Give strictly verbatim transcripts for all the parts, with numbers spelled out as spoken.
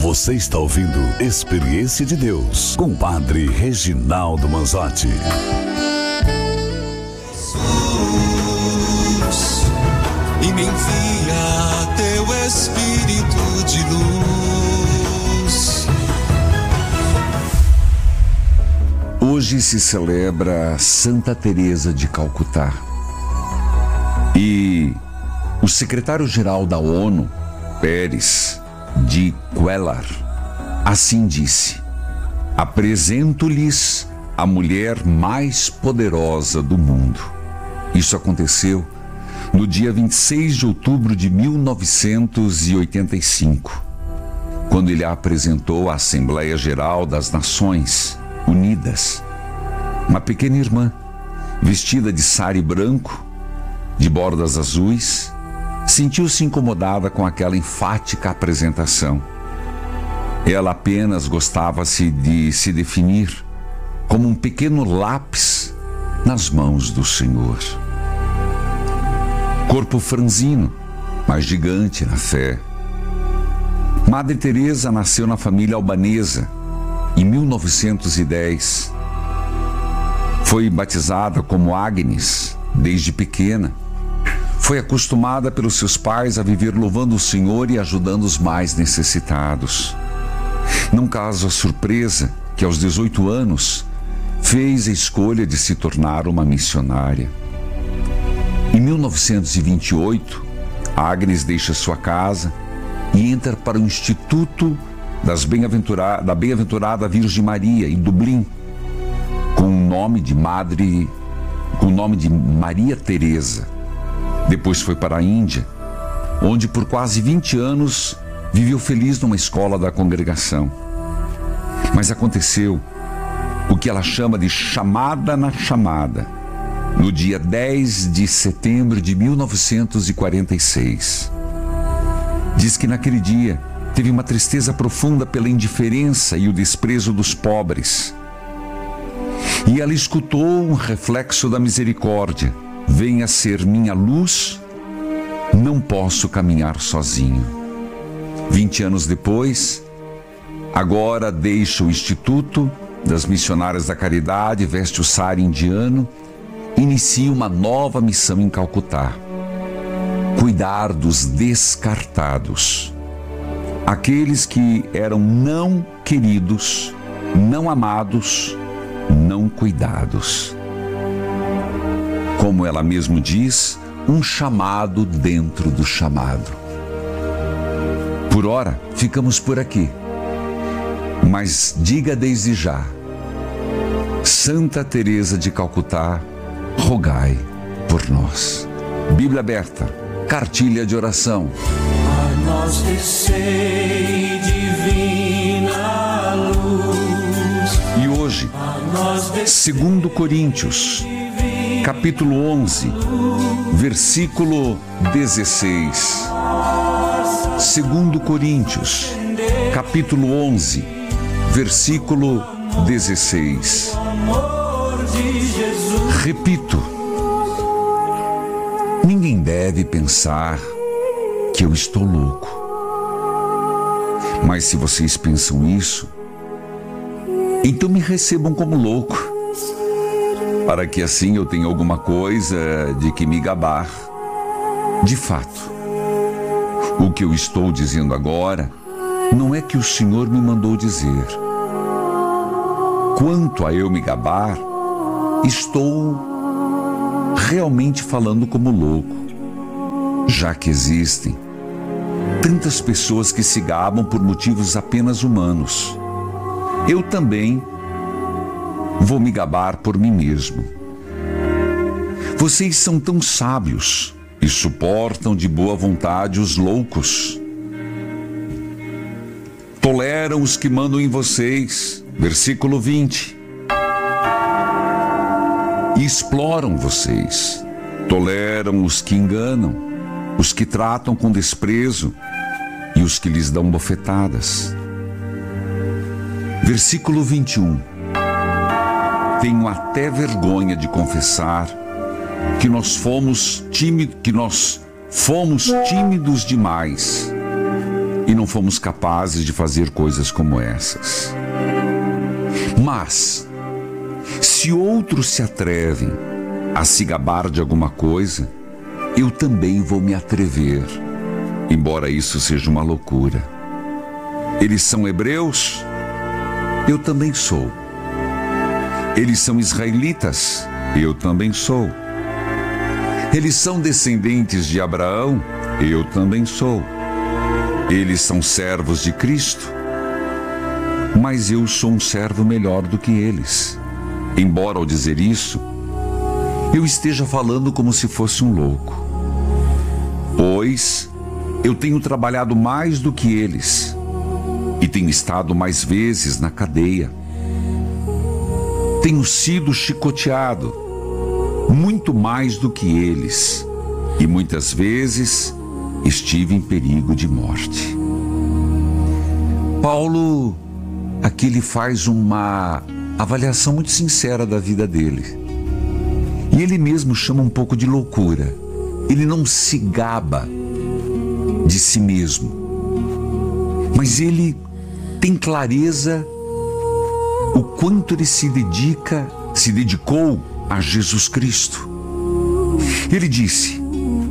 Você está ouvindo Experiência de Deus com o Padre Reginaldo Manzotti. Jesus, e me envia teu Espírito de luz. Hoje se celebra Santa Teresa de Calcutá. E o secretário-geral da ONU, Pérez de Cuellar, assim disse: apresento-lhes a mulher mais poderosa do mundo. Isso aconteceu no dia vinte e seis de outubro de mil novecentos e oitenta e cinco, quando ele a apresentou à Assembleia Geral das Nações Unidas. Uma pequena irmã, vestida de sari branco, de bordas azuis, sentiu-se incomodada com aquela enfática apresentação. Ela apenas gostava-se de se definir como um pequeno lápis nas mãos do Senhor. Corpo franzino, mas gigante na fé. Madre Teresa nasceu na família albanesa em mil novecentos e dez. Foi batizada como Agnes desde pequena. Foi acostumada pelos seus pais a viver louvando o Senhor e ajudando os mais necessitados. Não causa surpresa que aos dezoito anos fez a escolha de se tornar uma missionária. Em mil novecentos e vinte e oito, Agnes deixa sua casa e entra para o Instituto das Bem-aventura... da Bem-aventurada Virgem Maria, em Dublin, com o nome de Madre, com o nome de Maria Teresa. Depois foi para a Índia, onde por quase vinte anos viveu feliz numa escola da congregação. Mas aconteceu o que ela chama de chamada na chamada, no dia dez de setembro de mil novecentos e quarenta e seis. Diz que naquele dia teve uma tristeza profunda pela indiferença e o desprezo dos pobres. E ela escutou um reflexo da misericórdia: venha ser minha luz, não posso caminhar sozinho. Vinte anos depois, agora deixa o Instituto das Missionárias da Caridade, veste o sari indiano, inicia uma nova missão em Calcutá: cuidar dos descartados, aqueles que eram não queridos, não amados, não cuidados. Como ela mesmo diz, um chamado dentro do chamado. Por ora, ficamos por aqui. Mas diga desde já: Santa Teresa de Calcutá, rogai por nós. Bíblia aberta, cartilha de oração. A nós descei divina luz. E hoje, segundo Coríntios, capítulo onze, versículo dezesseis. Segundo Coríntios, capítulo onze, versículo dezesseis. Repito, ninguém deve pensar que eu estou louco. Mas se vocês pensam isso, então me recebam como louco, para que assim eu tenha alguma coisa de que me gabar. De fato, o que eu estou dizendo agora não é que o Senhor me mandou dizer. Quanto a eu me gabar, estou realmente falando como louco, já que existem tantas pessoas que se gabam por motivos apenas humanos. Eu também vou me gabar por mim mesmo. Vocês são tão sábios e suportam de boa vontade os loucos. Toleram os que mandam em vocês, versículo vinte. E exploram vocês. Toleram os que enganam, os que tratam com desprezo e os que lhes dão bofetadas. Versículo vinte e um. Tenho até vergonha de confessar que nós fomos tímidos, que nós fomos tímidos demais e não fomos capazes de fazer coisas como essas. Mas, se outros se atrevem a se gabar de alguma coisa, eu também vou me atrever, embora isso seja uma loucura. Eles são hebreus? Eu também sou. Eles são israelitas? Eu também sou. Eles são descendentes de Abraão? Eu também sou. Eles são servos de Cristo? Mas eu sou um servo melhor do que eles. Embora ao dizer isso, eu esteja falando como se fosse um louco. Pois eu tenho trabalhado mais do que eles e tenho estado mais vezes na cadeia. Tenho sido chicoteado muito mais do que eles e muitas vezes estive em perigo de morte. Paulo, aqui ele faz uma avaliação muito sincera da vida dele. E ele mesmo chama um pouco de loucura. Ele não se gaba de si mesmo, mas ele tem clareza o quanto ele se dedica, se dedicou a Jesus Cristo. Ele disse: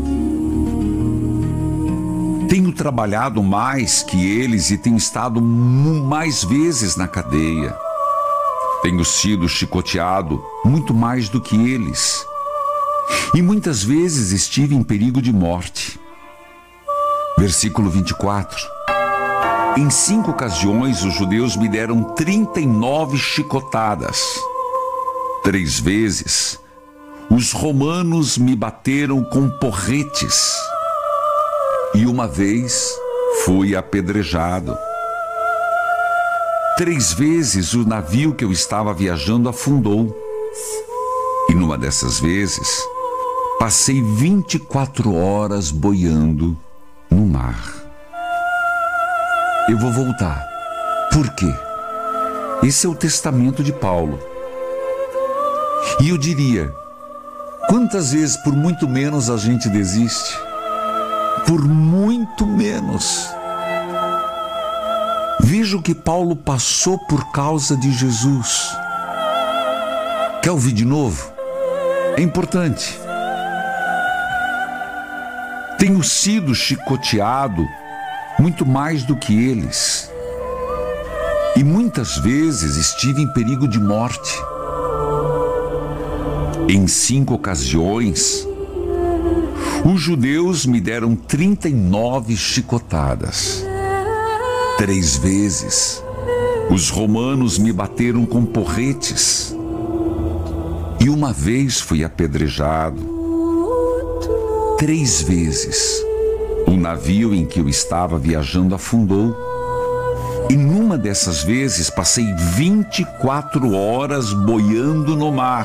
tenho trabalhado mais que eles e tenho estado mais vezes na cadeia. Tenho sido chicoteado muito mais do que eles e muitas vezes estive em perigo de morte. Versículo vinte e quatro. Em cinco ocasiões os judeus me deram trinta e nove chicotadas. Três vezes os romanos me bateram com porretes. E uma vez fui apedrejado. Três vezes o navio que eu estava viajando afundou. E numa dessas vezes, passei vinte e quatro horas boiando no mar. Eu vou voltar. Por quê? Esse é o testamento de Paulo. E eu diria, quantas vezes por muito menos a gente desiste? Por muito menos. Veja o que Paulo passou por causa de Jesus. Quer ouvir de novo? É importante. Tenho sido chicoteado muito mais do que eles. E muitas vezes estive em perigo de morte. Em cinco ocasiões, os judeus me deram trinta e nove chicotadas. Três vezes, os romanos me bateram com porretes. E uma vez fui apedrejado. Três vezes, o navio em que eu estava viajando afundou. E numa dessas vezes, passei vinte e quatro horas boiando no mar.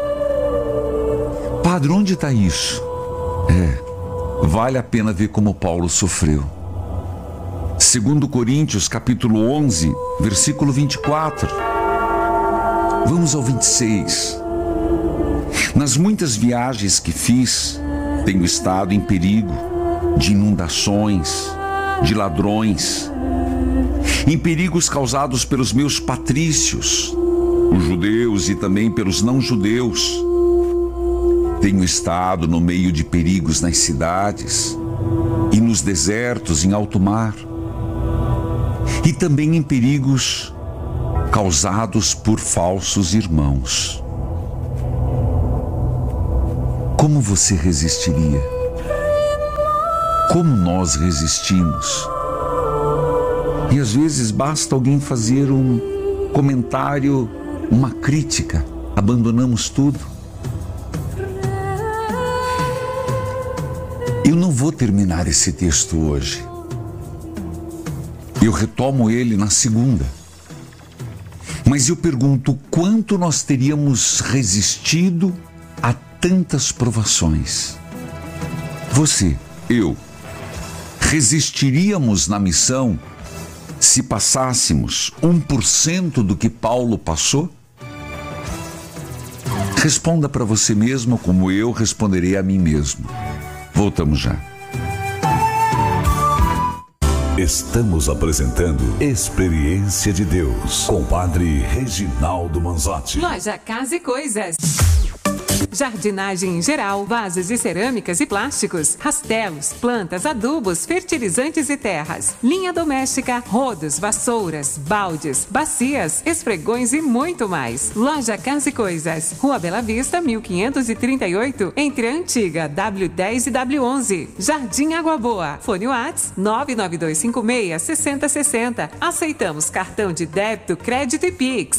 Padre, onde está isso? É, vale a pena ver como Paulo sofreu. Segundo Coríntios, capítulo onze, versículo vinte e quatro. Vamos ao vinte e seis. Nas muitas viagens que fiz, tenho estado em perigo de inundações, de ladrões, em perigos causados pelos meus patrícios, os judeus e também pelos não-judeus. Tenho estado no meio de perigos nas cidades e nos desertos em alto mar, e também em perigos causados por falsos irmãos. Como você resistiria? Como nós resistimos? E às vezes basta alguém fazer um comentário, uma crítica, abandonamos tudo. Eu não vou terminar esse texto hoje. Eu retomo ele na segunda. Mas eu pergunto, quanto nós teríamos resistido a tantas provações? Você, eu, resistiríamos na missão se passássemos um por cento do que Paulo passou? Responda para você mesmo como eu responderei a mim mesmo. Voltamos já. Estamos apresentando Experiência de Deus com Padre Reginaldo Manzotti. Loja Casa e Coisas. Jardinagem em geral, vasos de cerâmicas e plásticos, rastelos, plantas, adubos, fertilizantes e terras. Linha doméstica, rodos, vassouras, baldes, bacias, esfregões e muito mais. Loja Casa e Coisas. Rua Bela Vista, mil quinhentos e trinta e oito, entre a antiga W dez e W onze. Jardim Água Boa. Fone WhatsApp nove nove dois cinco seis, seis zero seis zero. Aceitamos cartão de débito, crédito e Pix.